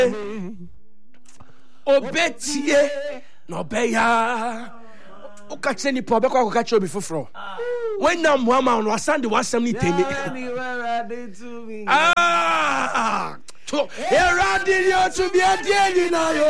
obetie no beya o ka che ni po be kwa ka che obi foforo when na muama no asande wasam ni temi to eradi yo to be a na yo